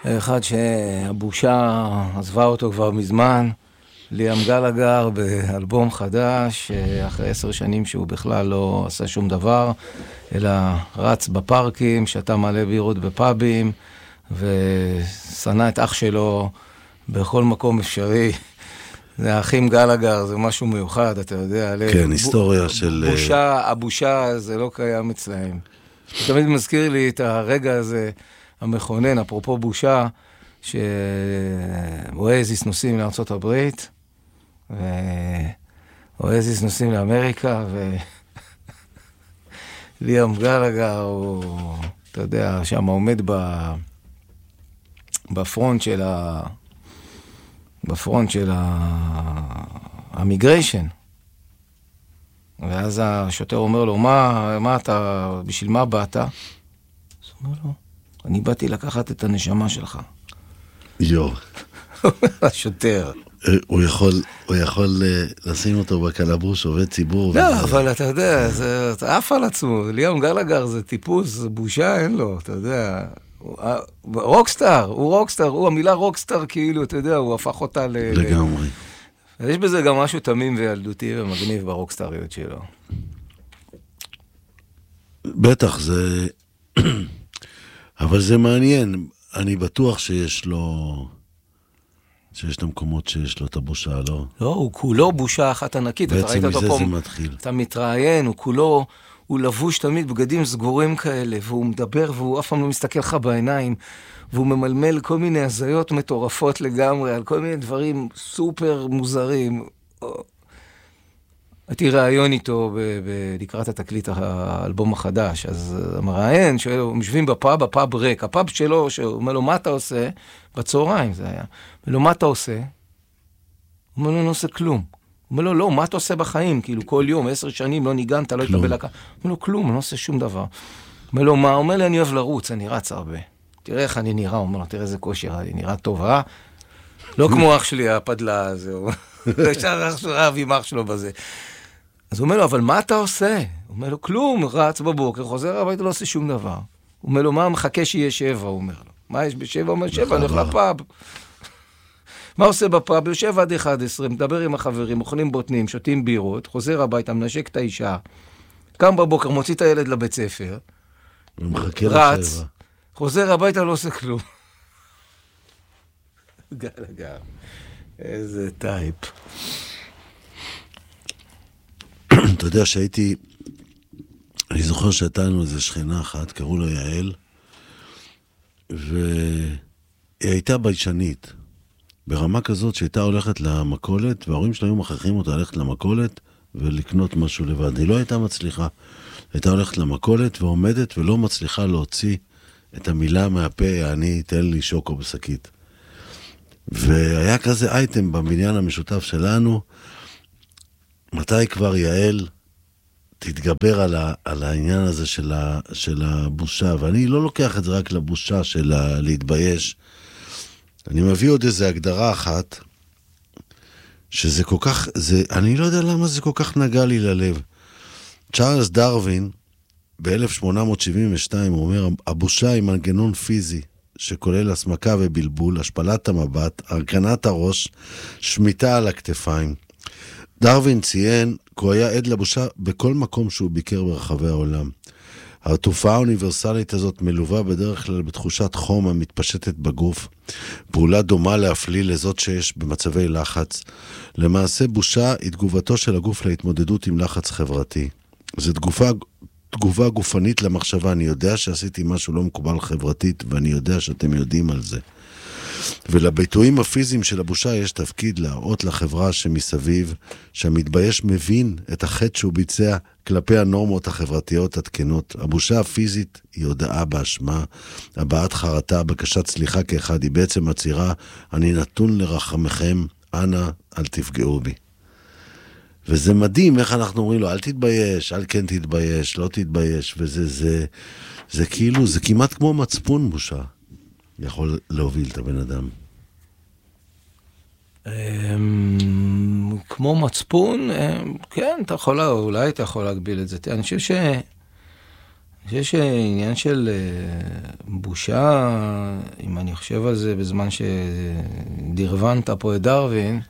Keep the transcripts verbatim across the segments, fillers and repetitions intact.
אחד שהבושה עזבה אותו כבר מזמן, ליאם גלגר באלבום חדש, אחרי עשר שנים שהוא בכלל לא עשה שום דבר, אלא רץ בפארקים, שתה מלא בירות בפאבים, ושנא את אח שלו בכל מקום אפשרי. זה האחים גלגר, זה משהו מיוחד, אתה יודע. כן, היסטוריה של... בושה, הבושה זה לא קיים אצלהם. תמיד מזכיר לי את הרגע הזה, המכונן, אפרופו בושה, שאואזיס נוסעים לארצות הברית, ואואזיס נוסעים לאמריקה, וליאם גלגר, הוא, אתה יודע, שם עומד ב... בפרונט של ה... בפרונט של המיגריישן. ואז השוטר אומר לו, מה, מה אתה, בשביל מה באת? אז הוא אומר לו, אני באתי לקחת את הנשמה שלך. יו. השוטר. הוא יכול, הוא יכול לשים אותו בקלבוש, עובד ציבור. לא, וזה... אבל אתה יודע, זה עף על עצמו. ליאם גלגר זה טיפוס, בושה אין לו, אתה יודע. רוקסטאר, הוא רוקסטאר, הוא המילה רוקסטאר כאילו, אתה יודע, הוא הפך אותה ל... לגמרי. יש בזה גם משהו תמים וילדותי ומגניב ברוקסטאריות שלו. בטח, זה... אבל זה מעניין. אני בטוח שיש לו... שיש למקומות שיש לו את הבושה, לא? לא, הוא כולו בושה אחת ענקית. בעצם מזה זה מתחיל. אתה מתראיין, הוא כולו... הוא לבוש תמיד בגדים סגורים כאלה, והוא מדבר, והוא אף פעם לא מסתכל לך בעיניים, והוא ממלמל כל מיני הזיות מטורפות לגמרי, על כל מיני דברים סופר מוזרים. הייתי ראיון איתו לקראת התקליט האלבום החדש, אז המראיין, שהם יושבים בפאב, הפאב ריק, הפאב שלו, שהוא אומר לו, מה אתה עושה? בצהריים זה היה. אומר לו, מה אתה עושה? הוא אומר לו, לא עושה כלום. הוא אומר לו, לא, מה אתה עושה בחיים? כאילו, כל יום, עשר שנים, לא ניגנת, לא התקבל לקה. הוא אומר לו, כלום, אני לא עושה שום דבר. הוא אומר לו, מה? הוא אומר לי, אני אוהב לרוץ, אני רץ הרבה. תראה איך אני נראה, הוא אומר לו, תראה איזה כושר, אני נראה טוב, אה? לא כמו אח שלי, הפדלה הזה, הוא ישר רב עם אח שלו בזה. אז הוא אומר לו, אבל מה אתה עושה? הוא אומר לו, כלום, רץ בבוקר, חוזר הביתה, לא עושה שום דבר. הוא אומר לו, מה, מחכה שיהיה שבע, הוא אומר לו. מה יש בשבע? הוא אומר, שבע, אני הולך לפאב. מה עושה בפאב? יושב עד אחד עשרה, מדבר עם החברים, אוכלים בוטנים, שותים בירות, חוזר הביתה, מנשק את האישה, קם בבוקר, מוציא את הילד לבית ספר, רץ, חוזר הביתה, לא עושה כלום. גלגר, איזה טייפ. אתה יודע שהייתי, אני זוכר שהייתה לנו איזו שכנה אחת, קראו לה יעל, והיא הייתה ביישנית, ברמה כזאת שהייתה הולכת למקולת, וההורים שלה היו מכריחים אותה ללכת למקולת ולקנות משהו לבד. היא לא הייתה מצליחה. הייתה הולכת למקולת ועומדת ולא מצליחה להוציא את המילה מהפה, אני תן לי שוקו בשקית. והיה כזה אייטם בבניין המשותף שלנו, מתי כבר יעל תתגבר על, ה, על העניין הזה של, ה, של הבושה, ואני לא לוקח את זה רק לבושה של ה, להתבייש, אני מביא עוד איזו הגדרה אחת, שזה כל כך, זה, אני לא יודע למה זה כל כך נגע לי ללב. צ'ארלס דרווין, ב-אלף שמונה מאות שבעים ושתיים, הוא אומר, הבושה היא מנגנון פיזי, שכולל הסמקה ובלבול, השפלת המבט, הרכנת הראש, שמיטה על הכתפיים. דרווין ציין, כי הוא היה עד לבושה בכל מקום שהוא ביקר ברחבי העולם. התופעה האוניברסלית הזאת מלווה בדרך כלל בתחושת חום המתפשטת בגוף, פעולה דומה להפליל לזאת שיש במצבי לחץ. למעשה בושה היא תגובתו של הגוף להתמודדות עם לחץ חברתי. זו תגובה, תגובה גופנית למחשבה, אני יודע שעשיתי משהו לא מקובל חברתית, ואני יודע שאתם יודעים על זה. ולביטויים הפיזיים של הבושה יש תפקיד להראות לחברה שמסביב, שהמתבייש מבין את החטא שהוא ביצע כלפי הנורמות החברתיות התקנות. הבושה הפיזית היא הודעה באשמה, הבעת חרטה, בקשת סליחה כאחד, היא בעצם מצהירה, אני נתון לרחמכם, אנא אל תפגעו בי. וזה מדהים איך אנחנו אומרים לו, אל תתבייש, אל כן תתבייש, לא תתבייש, וזה זה, זה כאילו, זה כמעט כמו מצפון בושה. יכול להוביל את הבן אדם. כמו מצפון, כן, אתה יכול, אולי אתה יכול להגביל את זה. אני חושב ש... אני חושב שעניין של בושה, אם אני חושב על זה בזמן שדירוונת פה את דרווין,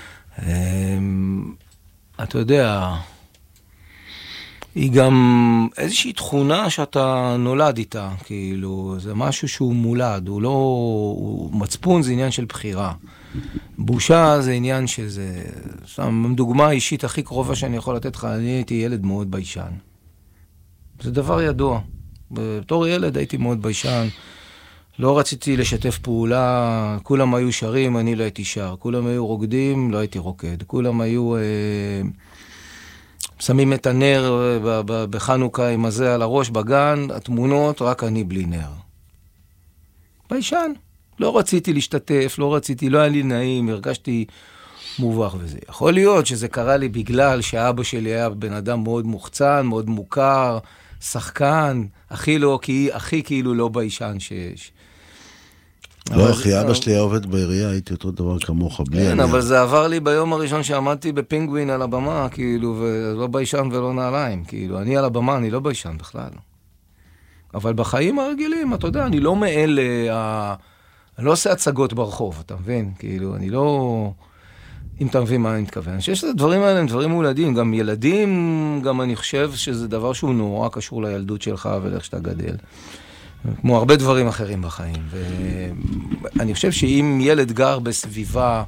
אתה יודע, היא גם איזושהי תכונה שאתה נולד איתה, כאילו, זה משהו שהוא מולד, הוא לא, הוא, מצפון זה עניין של בחירה. בושה זה עניין שזה, סתם, דוגמה אישית הכי קרובה שאני יכול לתת לך, אני הייתי ילד מאוד ביישן. זה דבר ידוע. בתור ילד הייתי מאוד ביישן, לא רציתי לשתף פעולה, כולם היו שרים, אני לא הייתי שר, כולם היו רוקדים, לא הייתי רוקד, כולם היו אה, שמים את הנר בחנוכה עם הזה על הראש בגן, התמונות, רק אני בלי נר. ביישן. לא רציתי להשתתף, לא רציתי, לא היה לי נעים, הרגשתי מובך וזה. יכול להיות שזה קרה לי בגלל שאבא שלי היה בן אדם מאוד מוחצן, מאוד מוכר, שחקן, הכי לא, כי, הכי כאילו לא ביישן שיש. לא, אחי, אבא שלי היה עובד בעירייה, הייתי אותו דבר כמוך, בלי כן, אבל זה עבר לי ביום הראשון שעמדתי בפינגווין על הבמה, כאילו, ולא ביישן ולא נעליים, כאילו, אני על הבמה, אני לא ביישן בכלל. אבל בחיים הרגילים, אתה יודע, אני לא מאלה, אני לא עושה הצגות ברחוב, אתה מבין? כאילו, אני לא, אם אתה מבין מה אני מתכוון. אני חושב שזה דברים האלה, הם דברים מולדים, גם ילדים, גם אני חושב שזה דבר שהוא נורא קשור לילדות שלך ולאיך שאתה גדל. כמו הרבה דברים אחרים בחיים. ואני חושב שאם ילד גר בסביבה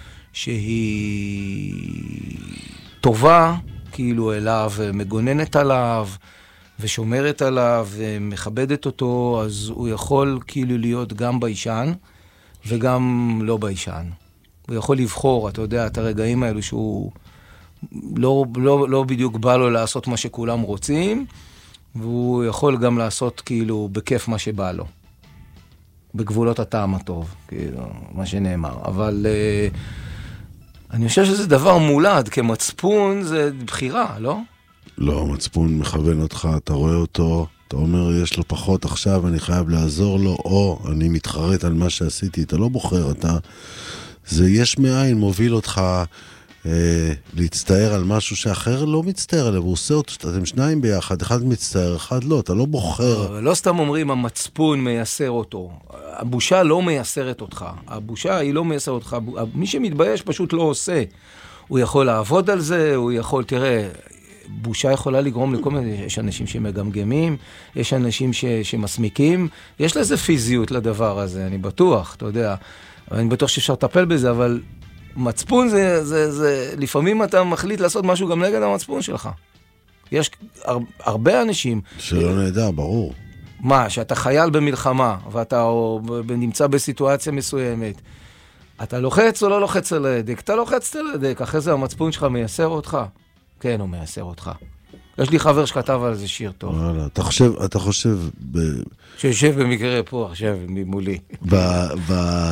שהיא טובה, כאילו אליו, מגוננת עליו, ושומרת עליו, ומכבדת אותו, אז הוא יכול כאילו להיות גם ביישן, וגם לא ביישן. הוא יכול לבחור, אתה יודע, את הרגעים האלו שהוא לא, לא, לא בדיוק בא לו לעשות מה שכולם רוצים, והוא יכול גם לעשות כאילו בכיף מה שבא לו. בגבולות הטעם הטוב, כאילו, מה שנאמר. אבל uh, אני חושב שזה דבר מולד, כמצפון זה בחירה, לא? לא, מצפון מכוון אותך, אתה רואה אותו, אתה אומר, יש לו פחות עכשיו, אני חייב לעזור לו, או אני מתחרט על מה שעשיתי, אתה לא בוחר, אתה... זה יש מאין, מוביל אותך אה, להצטער על משהו שאחר לא מצטער עליו, הוא עושה אותו, אתם שניים ביחד, אחד מצטער, אחד לא, אתה לא בוחר. לא סתם אומרים, המצפון מייסר אותו. הבושה לא מייסרת אותך. הבושה היא לא מייסרת אותך. מי שמתבייש פשוט לא עושה. הוא יכול לעבוד על זה, הוא יכול, תראה, בושה יכולה לגרום לכל מיני, יש אנשים שמגמגמים, יש אנשים ש, שמסמיקים, יש לזה פיזיות לדבר הזה, אני בטוח, אתה יודע. אני בטוח שאפשר לטפל בזה, אבל מצפון זה, זה, זה, לפעמים אתה מחליט לעשות משהו גם נגד המצפון שלך. יש הר, הרבה אנשים... שלא נדע, ברור. מה, שאתה חייל במלחמה, ואתה או, נמצא בסיטואציה מסוימת, אתה לוחץ או לא לוחץ על הדק? אתה לוחץ על הדק, אחרי זה המצפון שלך מייסר אותך? כן, הוא מייסר אותך. יש לי חבר שכתב על זה שיר טוב. וואלה, אתה חושב, אתה חושב... ב... שיושב במקרה פה עכשיו מולי. ב... ב...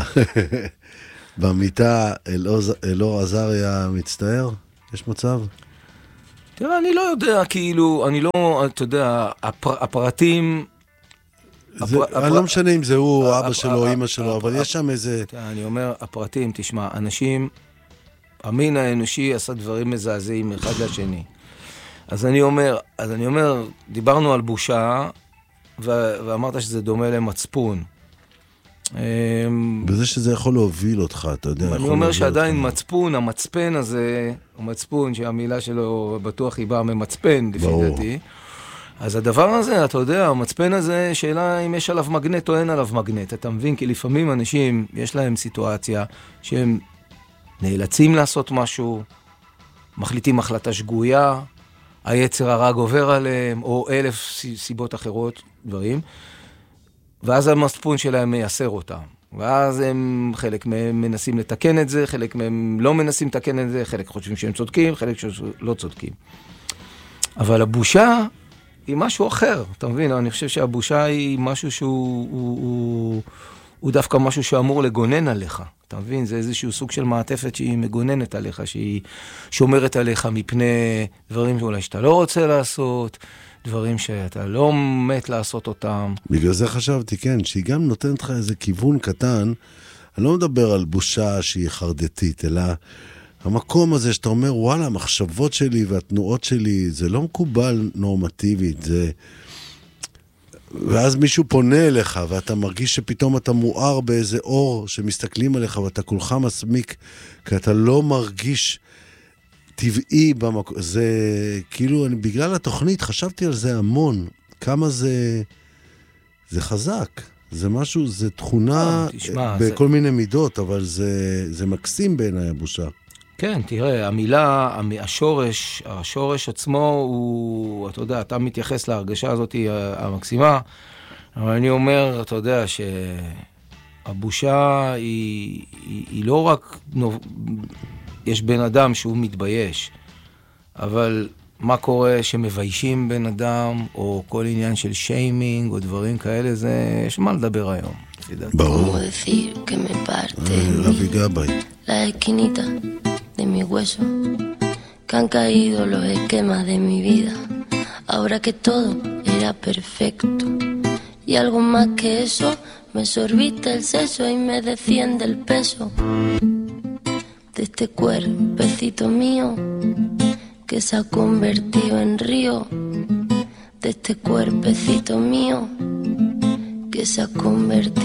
במיטה אלאור עזריה מצטער? יש מצב? תראה, אני לא יודע, כאילו, אני לא, אתה יודע, הפר, הפרטים... זה, הפר... אני לא משנה אם זה הוא או אבא שלו או אמא שלו, אבל יש שם איזה... אני אומר, הפרטים, תשמע, אנשים, המין האנושי עשה דברים מזעזעים אחד לשני. אז אני אומר, אז אני אומר, דיברנו על בושה, ואמרת שזה דומה למצפון. בזה שזה יכול להוביל אותך, אתה יודע. אני אומר שעדיין מצפון, המצפן הזה, המצפון שהמילה שלו בטוח היא באה ממצפן, לפי דעתי. אז הדבר הזה, אתה יודע, המצפן הזה, שאלה אם יש עליו מגנט או אין עליו מגנט. אתה מבין, כי לפעמים אנשים, יש להם סיטואציה שהם נאלצים לעשות משהו, מחליטים החלטה שגויה, היצר הרע גובר עליהם, או אלף סיבות אחרות, דברים, ואז המצפון שלהם מייסר אותם. ואז הם, חלק מהם מנסים לתקן את זה, חלק מהם לא מנסים לתקן את זה, חלק חושבים שהם צודקים, חלק שלא צודקים. אבל הבושה היא משהו אחר, אתה מבין? אני חושב שהבושה היא משהו שהוא הוא, הוא, הוא דווקא משהו שאמור לגונן עליך. אתה מבין? זה איזשהו סוג של מעטפת שהיא מגוננת עליך, שהיא שומרת עליך מפני דברים שאולי שאתה לא רוצה לעשות, דברים שאתה לא מת לעשות אותם. בגלל זה חשבתי, כן, שהיא גם נותנת לך איזה כיוון קטן, אני לא מדבר על בושה שהיא חרדתית, אלא המקום הזה שאתה אומר, וואלה, המחשבות שלי והתנועות שלי, זה לא מקובל נורמטיבית, זה, ואז מישהו פונה אליך, ואתה מרגיש שפתאום אתה מואר באיזה אור שמסתכלים עליך, ואתה כולך מסמיק, כי אתה לא מרגיש טבעי במקום. זה כאילו, אני, בגלל התוכנית חשבתי על זה המון, כמה זה, זה חזק. זה משהו, זה תכונה תשמע, בכל זה... מיני מידות, אבל זה, זה מקסים בעיניי הבושה. כן, תראה, המילה, השורש, השורש עצמו הוא, אתה יודע, אתה מתייחס להרגשה הזאת המקסימה, אבל אני אומר, אתה יודע, שהבושה היא, היא, היא לא רק, יש בן אדם שהוא מתבייש, אבל מה קורה שמביישים בן אדם, או כל עניין של שיימינג, או דברים כאלה, זה, יש מה לדבר היום. ברור. אבי גבאי. La esquinita de mi hueso, que han caído los esquemas de mi vida, ahora que todo era perfecto, y algo más que eso, me sorbiste el seso y me desciende el peso de este cuerpecito mío, que se ha convertido en río, de este cuerpecito mío, que se ha convertido